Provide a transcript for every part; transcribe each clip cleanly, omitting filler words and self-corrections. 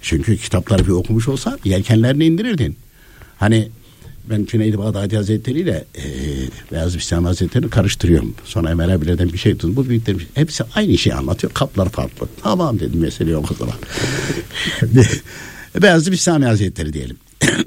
Çünkü kitapları bir okumuş olsan yelkenlerini indirirdin. Hani ben Cüneyd-i Bağdadi Hazretleri ile Beyazıt Bistami Hazretleri'ni karıştırıyorum. Sonra Ömer abilerden bir şey duydum. Bu büyüklerim hepsi aynı şeyi anlatıyor. Kaplar farklı. Tamam dedim, mesele yok o zaman. Beyazıt Bistami Hazretleri diyelim.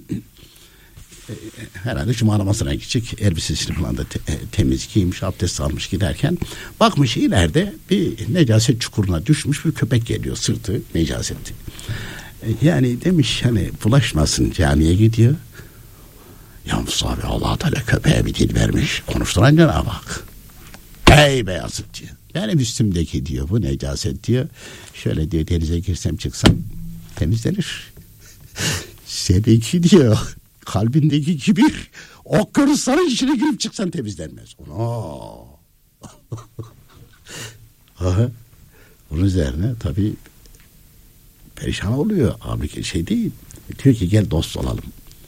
Herhalde cuma namazına gidecek, elbisesini falan da temiz giymiş, abdest almış giderken bakmış ileride bir necaset çukuruna düşmüş bir köpek geliyor, sırtı necasetli. Yani demiş hani bulaşmasın, camiye gidiyor. Ya Mustafa Allah Teala köpeğe bir dil vermiş, konuşturan Cenab-ı Hak. Ey Beyazıt diyor, benim üstümdeki diyor bu necaset diyor, şöyle diyor denize girsem çıksam temizlenir. Seninki diyor kalbindeki kibir okyanusların içine girip çıksan temizlenmez. Bunun üzerine tabii perişan oluyor. Abi şey değil. Diyor ki gel dost olalım.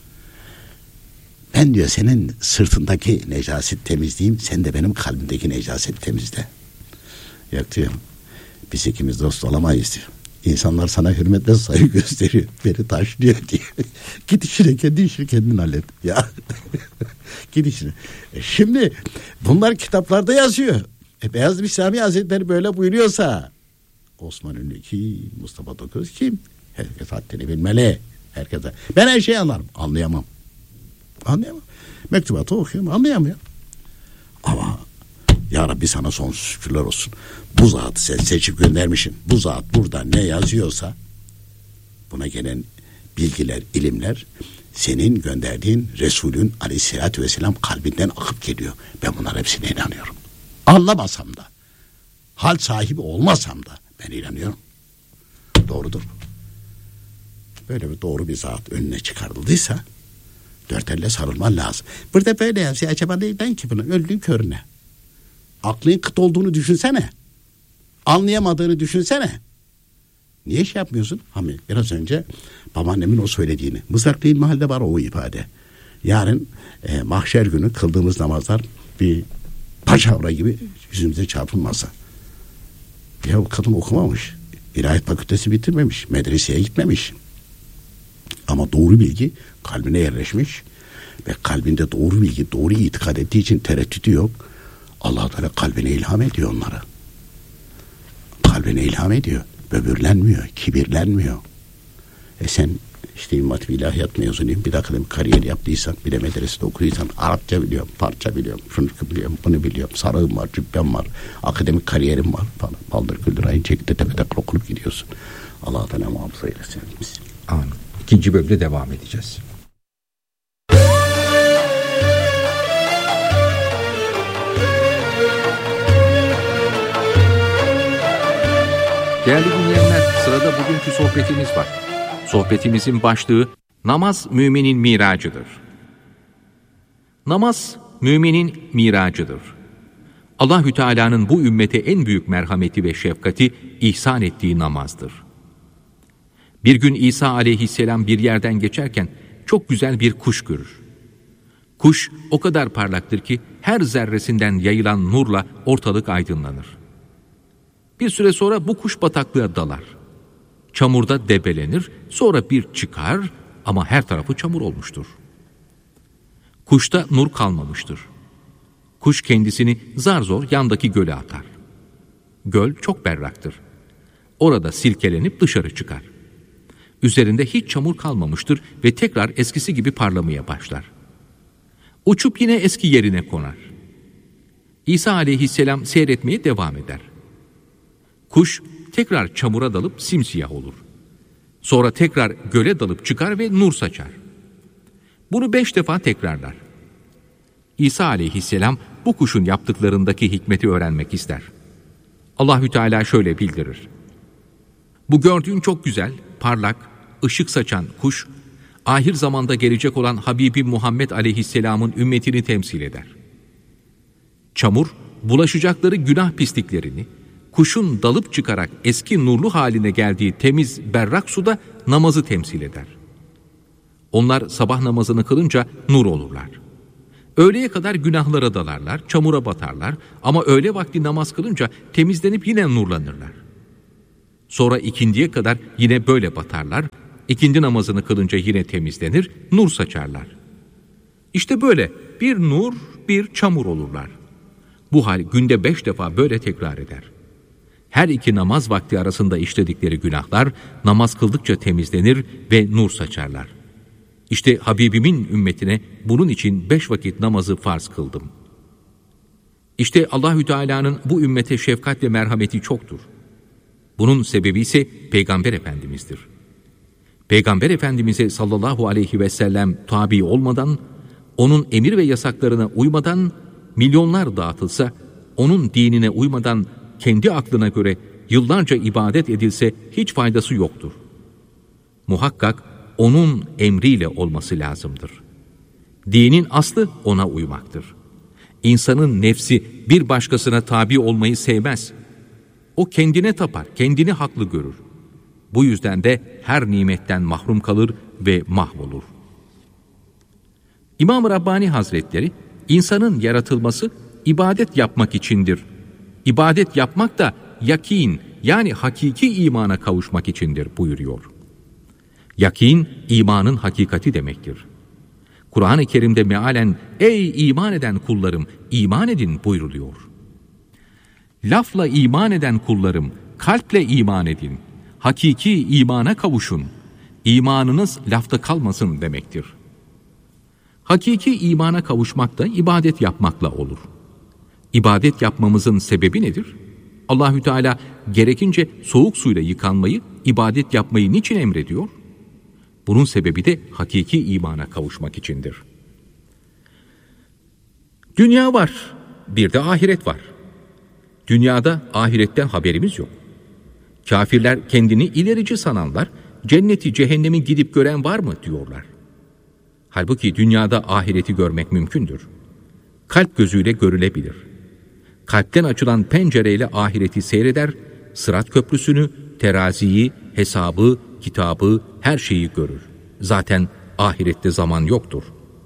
Ben diyor senin sırtındaki necaset temizleyeyim, sen de benim kalbimdeki necaset temizle. Yok diyor, biz ikimiz dost olamayız diyor. İnsanlar sana hürmetle saygı gösteriyor. Beni taşlıyor diye. Git işine, kendi işini kendin hallet. Ya. Git işine. Şimdi bunlar kitaplarda yazıyor. Beyazıt Bistami Hazretleri böyle buyuruyorsa Osman Ünlü kim? Mustafa Toköz kim? Herkes haddini bilmeli. Herkese. Ben her şeyi anlarım. Anlayamam. Mektubatı okuyorum. Anlayamıyorum. Ama Ya Rabbi sana sonsuz şükürler olsun. Bu zatı sen seçip göndermişsin. Bu zat burada ne yazıyorsa buna gelen bilgiler, ilimler senin gönderdiğin Resulün aleyhissalatü vesselam kalbinden akıp geliyor. Ben bunlar hepsine inanıyorum. Anlamasam da, hal sahibi olmasam da ben inanıyorum. Doğrudur. Böyle bir doğru bir zat önüne çıkarıldıysa dört elle sarılman lazım. Burada böyle yazıyor. Acaba neyden ki bunu? Öldüğün körüne. Aklın kıt olduğunu düşünsene. Anlayamadığını düşünsene. Niye şey yapmıyorsun? Hani biraz önce babaannemin o söylediğini. Mızrak değil mahalde var o ifade. Yarın mahşer günü kıldığımız namazlar bir paçavra gibi yüzümüze çarpılmasa. Ya o kadın okumamış. İlahiyat fakültesi bitirmemiş. Medreseye gitmemiş. Ama doğru bilgi kalbine yerleşmiş. Ve kalbinde doğru bilgi, doğru itikad ettiği için tereddütü yok. Allah Teala kalbine ilham ediyor onlara. Kalbine ilham ediyor. Böbürlenmiyor, kibirlenmiyor. Sen işte İmam Hatip İlahiyat mezunuyum. Bir akademik kariyer yaptıysan, bir de medresede okuduysan, Arapça biliyorum, parça biliyorum, şunu biliyorum, bunu biliyorum, sarığım var, cübbem var, akademik kariyerim var falan. Baldır küldür aynı şekilde tepede okunup gidiyorsun. Allah Teala muhafaza eylesin. Amin. İkinci bölümde devam edeceğiz. Değerli dinleyenler, sırada bugünkü sohbetimiz var. Sohbetimizin başlığı namaz müminin miracıdır. Namaz müminin miracıdır. Allahü Teala'nın bu ümmete en büyük merhameti ve şefkati ihsan ettiği namazdır. Bir gün İsa aleyhisselam bir yerden geçerken çok güzel bir kuş görür. Kuş o kadar parlaktır ki her zerresinden yayılan nurla ortalık aydınlanır. Bir süre sonra bu kuş bataklığa dalar. Çamurda debelenir, sonra bir çıkar ama her tarafı çamur olmuştur. Kuşta nur kalmamıştır. Kuş kendisini zar zor yandaki göle atar. Göl çok berraktır. Orada silkelenip dışarı çıkar. Üzerinde hiç çamur kalmamıştır ve tekrar eskisi gibi parlamaya başlar. Uçup yine eski yerine konar. İsa aleyhisselam seyretmeye devam eder. Kuş tekrar çamura dalıp simsiyah olur. Sonra tekrar göle dalıp çıkar ve nur saçar. Bunu 5 defa tekrarlar. İsa aleyhisselam bu kuşun yaptıklarındaki hikmeti öğrenmek ister. Allahü Teala şöyle bildirir. Bu gördüğün çok güzel, parlak, ışık saçan kuş, ahir zamanda gelecek olan Habibi Muhammed aleyhisselamın ümmetini temsil eder. Çamur, bulaşacakları günah pisliklerini, kuşun dalıp çıkarak eski nurlu haline geldiği temiz, berrak suda namazı temsil eder. Onlar sabah namazını kılınca nur olurlar. Öğleye kadar günahlara dalarlar, çamura batarlar ama öğle vakti namaz kılınca temizlenip yine nurlanırlar. Sonra ikindiye kadar yine böyle batarlar, İkindi namazını kılınca yine temizlenir, nur saçarlar. İşte böyle bir nur, bir çamur olurlar. Bu hal günde 5 defa böyle tekrar eder. Her iki namaz vakti arasında işledikleri günahlar namaz kıldıkça temizlenir ve nur saçarlar. İşte Habibimin ümmetine bunun için 5 vakit namazı farz kıldım. İşte Allahü Teala'nın bu ümmete şefkat ve merhameti çoktur. Bunun sebebi ise Peygamber Efendimiz'dir. Peygamber Efendimiz'e sallallahu aleyhi ve sellem tabi olmadan, onun emir ve yasaklarına uymadan milyonlar dağıtılsa, onun dinine uymadan kendi aklına göre yıllarca ibadet edilse hiç faydası yoktur. Muhakkak onun emriyle olması lazımdır. Dinin aslı ona uymaktır. İnsanın nefsi bir başkasına tabi olmayı sevmez. O kendine tapar, kendini haklı görür. Bu yüzden de her nimetten mahrum kalır ve mahvolur. İmam-ı Rabbani Hazretleri, insanın yaratılması ibadet yapmak içindir. İbadet yapmak da yakin, yani hakiki imana kavuşmak içindir buyuruyor. Yakin, imanın hakikati demektir. Kur'an-ı Kerim'de mealen, ey iman eden kullarım, iman edin buyruluyor. Lafla iman eden kullarım, kalple iman edin. Hakiki imana kavuşun. İmanınız lafta kalmasın demektir. Hakiki imana kavuşmak da ibadet yapmakla olur. İbadet yapmamızın sebebi nedir? Allahü Teala gerekince soğuk suyla yıkanmayı, ibadet yapmayı niçin emrediyor? Bunun sebebi de hakiki imana kavuşmak içindir. Dünya var, bir de ahiret var. Dünyada ahiretten haberimiz yok. Kafirler kendini ilerici sananlar, cenneti cehennemi gidip gören var mı diyorlar. Halbuki dünyada ahireti görmek mümkündür. Kalp gözüyle görülebilir. Kalpten açılan pencereyle ahireti seyreder, Sırat Köprüsü'nü, teraziyi, hesabı, kitabı, her şeyi görür. Zaten ahirette zaman yoktur.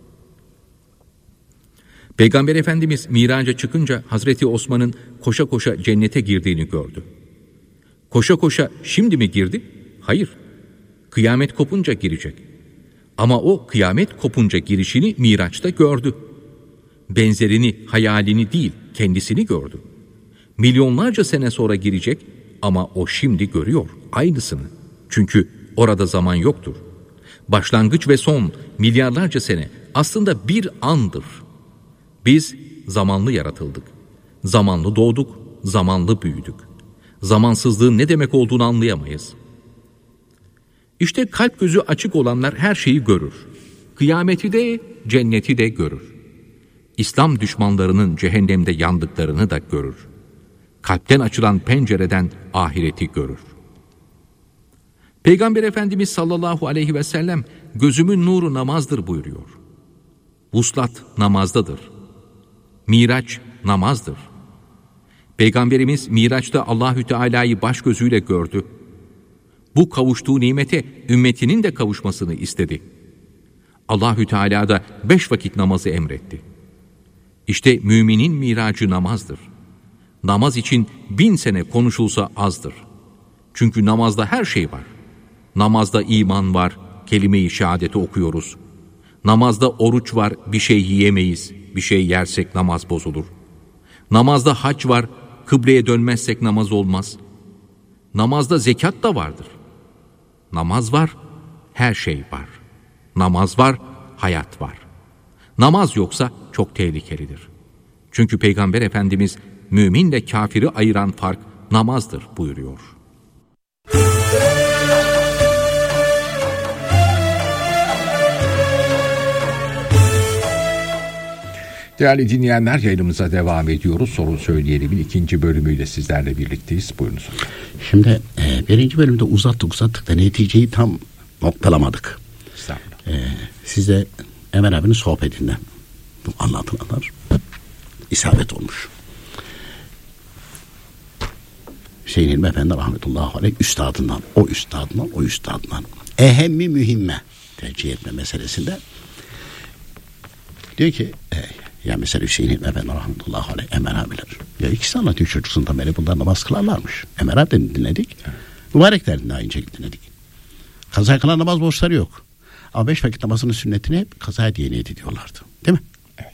Peygamber Efendimiz Miraç'a çıkınca Hazreti Osman'ın koşa koşa cennete girdiğini gördü. Koşa koşa şimdi mi girdi? Hayır. Kıyamet kopunca girecek. Ama o kıyamet kopunca girişini Miraç'ta gördü. Benzerini, hayalini değil, kendisini gördü. Milyonlarca sene sonra girecek ama o şimdi görüyor aynısını. Çünkü orada zaman yoktur. Başlangıç ve son milyarlarca sene aslında bir andır. Biz zamanlı yaratıldık. Zamanlı doğduk, zamanlı büyüdük. Zamansızlığın ne demek olduğunu anlayamayız. İşte kalp gözü açık olanlar her şeyi görür. Kıyameti de, cenneti de görür. İslam düşmanlarının cehennemde yandıklarını da görür. Kalpten açılan pencereden ahireti görür. Peygamber Efendimiz sallallahu aleyhi ve sellem gözümün nuru namazdır buyuruyor. Vuslat namazdadır. Miraç namazdır. Peygamberimiz Miraç'ta Allahü Teala'yı baş gözüyle gördü. Bu kavuştuğu nimete ümmetinin de kavuşmasını istedi. Allahü Teala da 5 vakit namazı emretti. İşte müminin miracı namazdır. Namaz için 1000 sene konuşulsa azdır. Çünkü namazda her şey var. Namazda iman var, kelime-i şehadeti okuyoruz. Namazda oruç var, bir şey yiyemeyiz, bir şey yersek namaz bozulur. Namazda hac var, kıbleye dönmezsek namaz olmaz. Namazda zekat da vardır. Namaz var, her şey var. Namaz var, hayat var. Namaz yoksa çok tehlikelidir. Çünkü Peygamber Efendimiz müminle kafiri ayıran fark namazdır buyuruyor. Değerli dinleyenler, yayınımıza devam ediyoruz. Soru Söyleyelim'in 2. bölümüyle sizlerle birlikteyiz. Buyurunuz. Şimdi 1. bölümde uzattık da neticeyi tam noktalamadık. Siz de Emel abinin sohbetinden bu anlatılanlar isabet olmuş. Hüseyin İlmi Efendi rahmetullahi aleyh o üstadından ehemmi mühimme tercih etme meselesinde diyor ki ya mesela Hüseyin İlmi Efendi rahmetullahi aleyh Emel abiler ya ikisi anlatıyor çocuksundan beri bunlar namaz kılarlarmış. Emel abi dinledik. Mübarek derdini aynı şekilde dinledik. Kazaya kılan namaz borçları yok. Ama 5 vakit namazının sünnetini hep kazaya diye niyet ediyorlardı. Değil mi? Evet.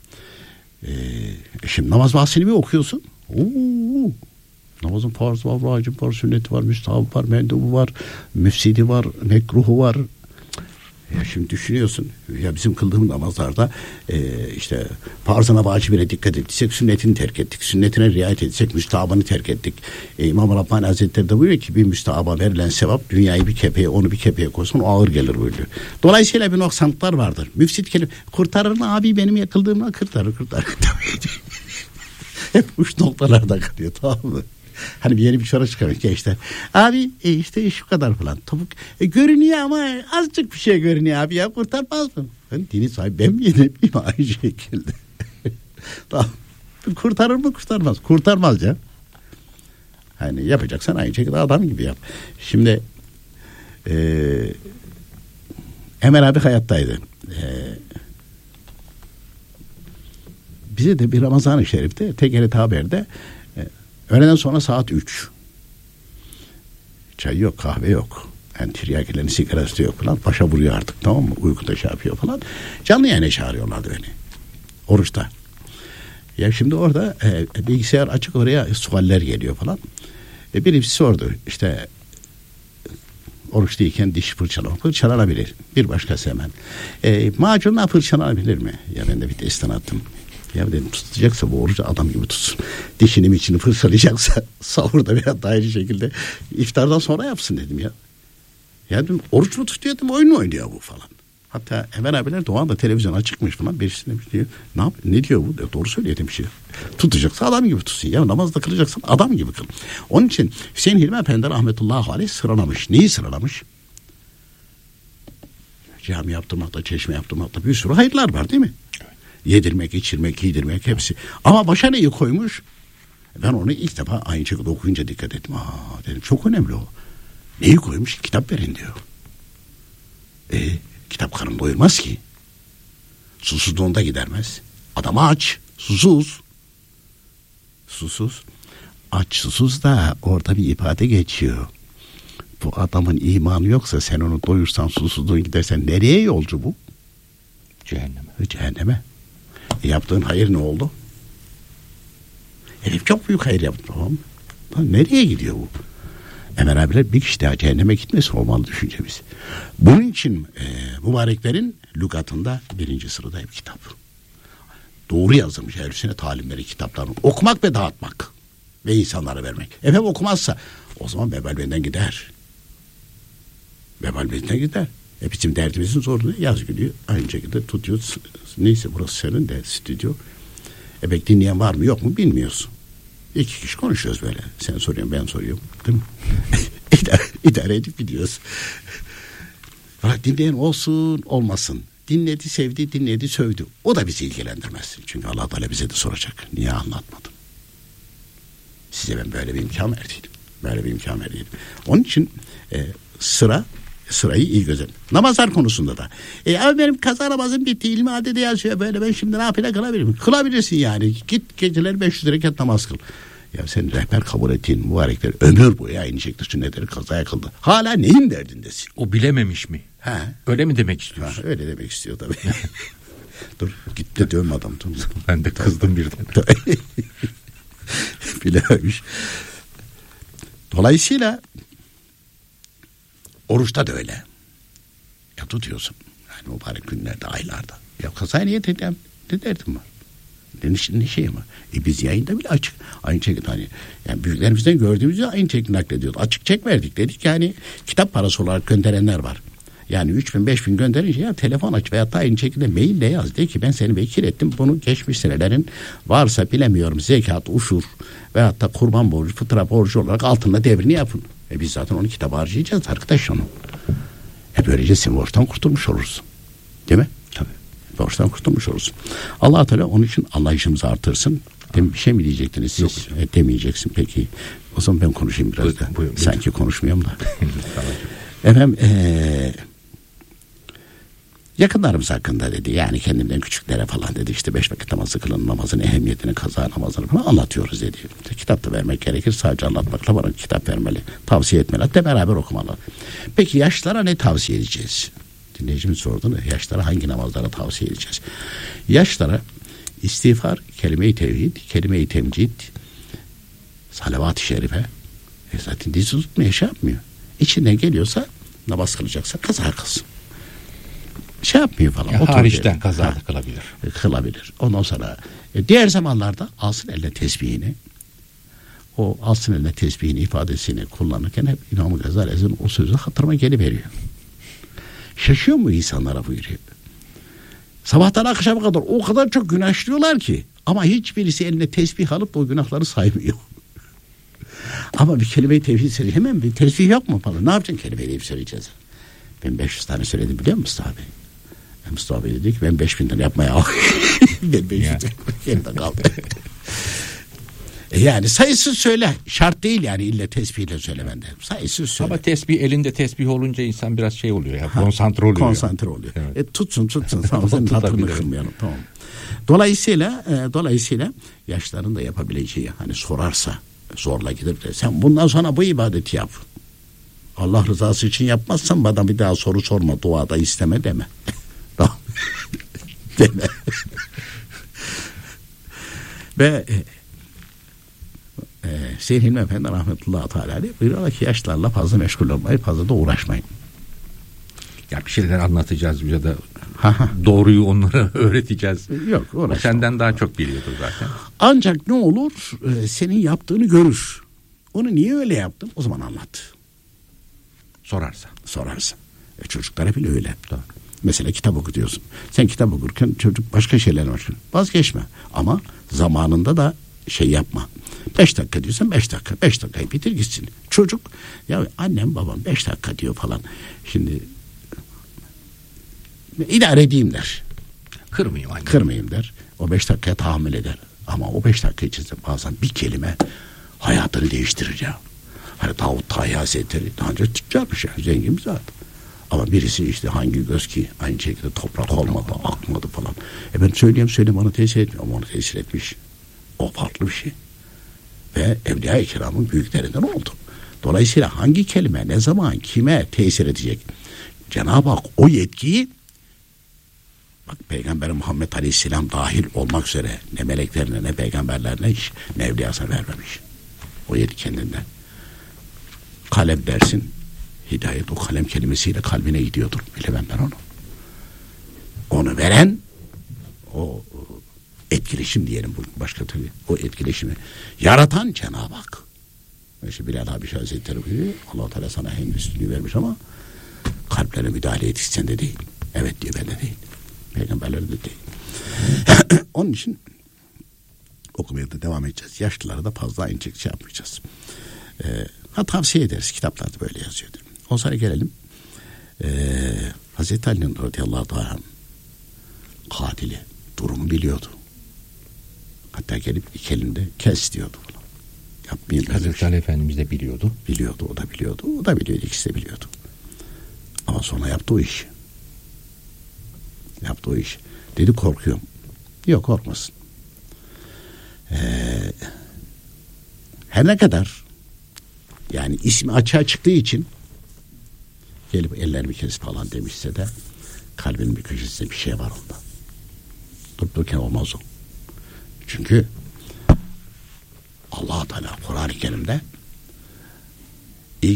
Şimdi namaz bahsini bir okuyorsun. Namazın farzı var, vacip var, sünneti var, müstahap var, mendubu var, müfsidi var, mekruhu var. Ya şimdi düşünüyorsun, ya bizim kıldığımız namazlarda işte farzına, vacibine dikkat ettiysek sünnetini terk ettik. Sünnetine riayet etsek müstahabını terk ettik. İmam Rabbani Hazretleri de buyuruyor ki bir müstahaba verilen sevap dünyayı bir kepeğe, onu bir kepeğe koysun, o ağır gelir buyuruyor. Dolayısıyla bir noksanlıklar vardır. Müfsit kelime kurtarır mı abi benim yakıldığımla kurtarır. Hep uç noktalarda kalıyor, tamam mı? Hani bir yeni bir çora çıkarmış gençler. Abi işte şu kadar falan. Topuk görünüyor ama azıcık bir şey görünüyor abi ya, kurtarmaz mı? Ben dini sahibi, ben mi yedim aynı şekilde. Tamam. Kurtarır mı kurtarmaz? Kurtarmaz ya. Hani yapacaksan aynı şekilde adam gibi yap. Şimdi Emel abi hayattaydı. Bize de bir Ramazan-ı Şerif'te TGRT Haber'de öğleden sonra saat 3. Çay yok, kahve yok. Yani tiryakilerin sigarası yok falan. Paşa vuruyor artık, tamam mı? Uykuda şey yapıyor falan. Canlı yayına çağırıyorlardı beni. Oruçta. Ya şimdi orada bilgisayar açık, oraya sualler geliyor falan. Birisi sordu işte oruçluyken diş fırçalanabilir. Bir başkası hemen. Macunla fırçalanabilir mi? Ya ben de bir destan attım. Ya dedim tutacaksa bu orucu adam gibi tutsun. Dişini içini fırçalayacaksa sahurda veya da aynı şekilde iftardan sonra yapsın dedim ya. Ya dedim oruç mu tutuyor dedim, oyun mu oynuyor bu falan. Hatta Emel abiler de o anda televizyon açıkmış falan. Birisi diyor ne diyor bu? Doğru söylüyor demiş ya. Tutacaksa adam gibi tutsun ya. Namazda kılacaksan adam gibi kıl. Onun için Hüseyin Hilmi Efendi rahmetullahi aleyh sıralamış. Neyi sıralamış? Cami yaptırmakta, çeşme yaptırmakta bir sürü hayırlar var değil mi? Yedirmek, içirmek, giydirmek hepsi. Ama başa neyi koymuş? Ben onu ilk defa aynı şekilde okuyunca dikkat ettim. Dedim çok önemli o. Neyi koymuş? Kitap verin diyor. Kitap karın doyurmaz ki. Susuzluğunda gidermez. Adam aç, susuz. Susuz. Aç, susuz da orada bir ifade geçiyor. Bu adamın imanı yoksa sen onu doyursan, susuzluğun gidersen nereye yolcu bu? Cehenneme. Yaptığın hayır ne oldu? Herif çok büyük hayır yaptı. Tamam. Nereye gidiyor bu? Emel abiler bir kişi daha cehenneme gitmesi olmalı düşüncemiz. Bunun için mübareklerin lügatında 1. sırada bir kitap. Doğru yazılmış Ehl-i Sünnet talimleri kitaplarını okumak ve dağıtmak ve insanlara vermek. Efendim okumazsa o zaman vebal benden gider. Vebal benden gider. Bizim derdimizin zorluğu yaz gidiyor. Aynı şekilde tutuyor. Neyse burası senin de stüdyo. Bek dinleyen var mı yok mu bilmiyorsun. 2 kişi konuşuyoruz böyle. Sen soruyorsun ben soruyorum. Değil mi? İdare edip gidiyoruz. Dinleyen olsun olmasın. Dinledi sevdi, dinledi sövdü. O da bizi ilgilendirmez. Çünkü Allah Teala bize de soracak. Niye anlatmadın? Size ben böyle bir imkan verdiydim. Böyle bir imkan verdiydim. Onun için sırayı iyi gözetin. Namazlar konusunda da. Abi benim kaza namazım bitti. İlmi adede yazıyor böyle. Ben şimdi ne yapayım, kılabilirim? Kılabilirsin yani. Git geceleri 500 rekat namaz kıl. Ya sen rehber kabul ettiğin mübarekler ömür boyu aynı şekilde sünnetleri kazaya kıldı. Hala neyin derdindesin? O bilememiş mi? Öyle mi demek istiyorsun? Öyle demek istiyor tabii. Dur git de dövme adam. Ben de kızdım birden. Bilememiş. Dolayısıyla oruçta da öyle. Ya tutuyorsun. Yani mübarek günlerde, aylarda. Ya kazaya niyet edem. Ne derdim var? Ne şey ama. Biz yayında bile açık. Aynı şekilde hani. Yani büyüklerimizden gördüğümüzde aynı şekilde naklediyoruz. Açık çek verdik dedik. Yani kitap parası olarak gönderenler var. Yani 3.000 5.000 gönderince ya telefon aç veyahut da aynı şekilde maille yaz. De ki ben seni vekil ettim. Bunu geçmiş senelerin varsa bilemiyorum zekat, uşur veyahut da kurban borcu, fıtra borcu olarak altında devrini yapın. Biz zaten onu kitaba harcayacağız arkadaş onu. Böylece sen borçtan kurtulmuş olursun. Değil mi? Tabii. Borçtan kurtulmuş olursun. Allah Teala onun için anlayışımızı artırsın. Bir şey mi diyecektiniz siz? Yok. Demeyeceksin peki. O zaman ben konuşayım biraz da. Buyurun. Sanki konuşmuyorum da. Efendim Yakınlarımız hakkında dedi, yani kendimden küçüklere falan dedi, işte 5 vakit namazı kılın, namazın ehemmiyetini, kaza namazını falan anlatıyoruz dedi. İşte kitap da vermek gerekir, sadece anlatmakla bana kitap vermeli, tavsiye etmeli, hatta beraber okumalı. Peki yaşlara ne tavsiye edeceğiz? Dinleyicimiz sordu, yaşlara hangi namazlara tavsiye edeceğiz? Yaşlara istiğfar, kelime-i tevhid, kelime-i temcid, salavat-ı şerife, zaten dizi tutmuyor, şey yapmıyor. İçinden geliyorsa, namaz kılacaksa kaza kılsın. Şey yapmıyor falan. Ya hariçten kaza da kılabilir. Kılabilir. Ondan sonra diğer zamanlarda alsın eline tesbihini. O alsın eline tesbihini ifadesini kullanırken hep İmam-ı Gazali'nin o sözü hatırıma geliveriyor. Şaşıyor mu insanlara buyuruyor. Sabahtan akşama kadar o kadar çok günah işliyorlar ki, ama hiçbirisi eline tesbih alıp o günahları saymıyor. Ama bir kelime-i tevhid söyleyeyim, hemen bir tesbih yok mu falan. Ne yapacaksın kelime-i tevhid söyleyeceğiz? Ben 500 tane söyledim biliyor musun Mustafa Bey? Mustafa Bey dedi ki ben 5000 tane yapmaya al. Ben 500 yerinde kaldı. Yani sayısız söyle. Şart değil yani illa tesbihle söylemende. Sayısız söyle. Ama tesbih, elinde tesbih olunca insan biraz şey oluyor ya. Konsantre oluyor. Konsantre oluyor. Evet. Tutsun. Tamam, senin hatırını kırmayalım. Tamam. Dolayısıyla yaşların da yapabileceği, hani sorarsa zorla gidip de sen bundan sonra bu ibadeti yap. Allah rızası için yapmazsan bana bir daha soru sorma, duada isteme deme. Deme. Ve Seyyid Hilmi Efendi rahmetullahi teala buyuruyorlar ki yaşlarla fazla meşgul olmayın, fazla da uğraşmayın. Ya bir şeyler anlatacağız ya da doğruyu onlara öğreteceğiz. Yok, o senden daha çok biliyordur zaten. Ancak ne olur, senin yaptığını görür. Onu niye öyle yaptın? O zaman anlat. Sorarsın. Çocuklara bile öyle. Mesela kitap okutuyorsun. Sen kitap okurken çocuk başka şeylerle başlıyor. Vazgeçme. Ama zamanında da şey yapma. 5 dakika diyorsan 5 dakika. 5 dakikayı bitir gitsin. Çocuk ya annem babam 5 dakika diyor falan. Şimdi idare edeyim der. Kırmayayım der. O 5 dakikaya tahammül eder. Ama o 5 dakika içinde bazen bir kelime hayatını değiştirir ya. Hani Davut Tahi Hazretleri daha önce tüccarmış yani, zengin bir zat. Ama birisi işte hangi göz ki aynı şekilde toprak olmadı, akmadı falan. Ben söyleyeyim bana tesir etmiyor ama onu tesir etmiş. O farklı bir şey. Ve Evliya-i Kiram'ın büyüklerinden oldu. Dolayısıyla hangi kelime ne zaman kime tesir edecek? Cenab-ı Hak o yetkiyi, bak Peygamber Muhammed Aleyhisselam dahil olmak üzere ne meleklerine ne peygamberlerine ne evliyasına vermemiş. O yetki kendinden. Kalem dersin, hidayet o kalem kelimesiyle kalbine gidiyordur. Bilemem ben onu. Onu veren o etkileşim diyelim, başka türlü o etkileşimi yaratan Cenab-ı Hak. İşte Bilal Habeşi Hazretleri buyuruyor, Allah-u Teala sana hem üstünlüğü vermiş ama kalplere müdahale etsen de değil. Evet diyor, ben de değil. Peygamberleri de değil. Onun için okumaya da devam edeceğiz. Yaşlılara da fazla aynı şey yapmayacağız. Tavsiye ederiz. Kitaplarda böyle yazıyor. O sonra gelelim. Hazreti Ali'nin radıyallahu anh katili durumu biliyordu. Hatta gelip iki elinde kes diyordu falan. Yapmayın. Hazreti Ali Efendimiz de biliyordu. Biliyordu, o da biliyordu. O da biliyordu, ikisi de biliyordu. Ama sonra yaptı o işi. Dedi korkuyorum. Yok, korkmasın. Her ne kadar yani ismi açığa çıktığı için gelip ellerimi kes falan demişse de kalbinin bir köşesinde bir şey var onda. Durup dururken olmaz o. Çünkü Allah-u Teala Kur'an-ı Kerim'de iyi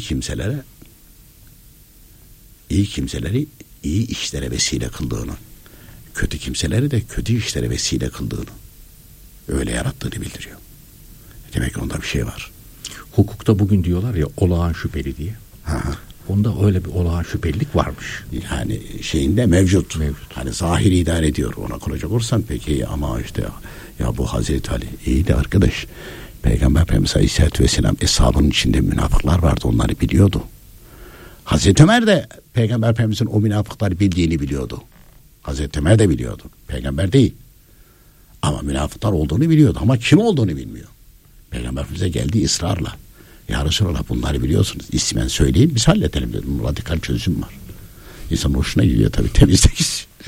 kimseleri iyi işlere vesile kıldığını, kötü kimseleri de kötü işlere vesile kıldığını, öyle yarattığını bildiriyor. Demek ki onda bir şey var. Hukukta bugün diyorlar ya olağan şüpheli diye. Onda öyle bir olağan şüphelilik varmış. Yani şeyinde mevcut. Hani zahiri idare ediyor. Ona konacak olursan peki ama işte ya bu Hazreti Ali iyi de arkadaş. Peygamber Efendimiz Aleyhisselatü Vesselam eshabının içinde münafıklar vardı. Onları biliyordu. Hazreti Ömer de Peygamber Efendimizin o münafıkları bildiğini biliyordu. Hazreti Ömer de biliyordu. Peygamber değil. Ama münafıklar olduğunu biliyordu. Ama kim olduğunu bilmiyor. Peygamber Efendimiz'e geldiği ısrarla. Ya Resulallah bunları biliyorsunuz. İsmen söyleyin biz halledelim dedim. Radikal çözüm var. İnsanın hoşuna gidiyor tabii, temizle gitsin.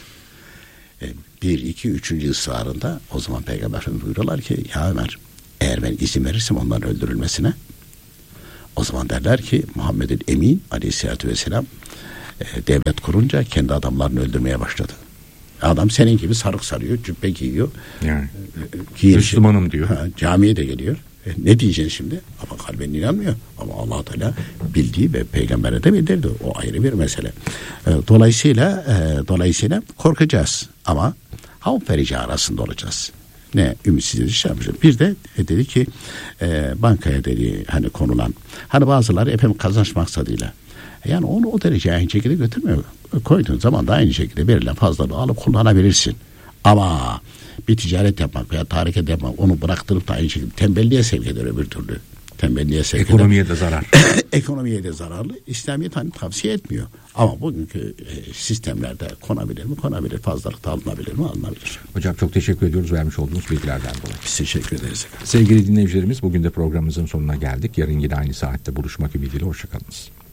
1, 2, 3. ısrarında o zaman Peygamber Efendimiz buyuruyorlar ki ya Ömer, eğer ben izin verirsem onların öldürülmesine, o zaman derler ki Muhammed'in Emin Aleyhisselatü Vesselam devlet kurunca kendi adamlarını öldürmeye başladı. Adam senin gibi sarık sarıyor, cübbe giyiyor. Yani Müslümanım diyor. Camiye de geliyor. Ne diyeceksin şimdi? Ama kalben inanmıyor. Ama Allah Teala bildiği ve peygambere de bildirdi. O ayrı bir mesele. Dolayısıyla korkacağız. Ama havf verici arasında olacağız. Ne ümitsizlik şey yapmışız. Bir de dedi ki bankaya dedi hani konulan, hani bazıları efendim kazanç maksadıyla, yani onu o dereceye aynı şekilde götürmüyor. Koyduğun zaman da aynı şekilde verilen fazlalığı alıp kullanabilirsin. Ama bir ticaret yapmak veya hareket yapmak, onu bıraktırıp da aynı şekilde tembelliğe sevk eder öbür türlü. Tembelliğe sevk eder. Ekonomiye de zarar. Ekonomiye de zararlı. İslamiyet hani tavsiye etmiyor. Ama bugünkü sistemlerde konabilir mi? Konabilir. Fazlalık da alınabilir mi? Alınabilir. Hocam çok teşekkür ediyoruz vermiş olduğunuz bilgilerden dolayı. Biz teşekkür ederiz. Sevgili dinleyicilerimiz, bugün de programımızın sonuna geldik. Yarın yine aynı saatte buluşmak ümidiyle. Hoşçakalınız.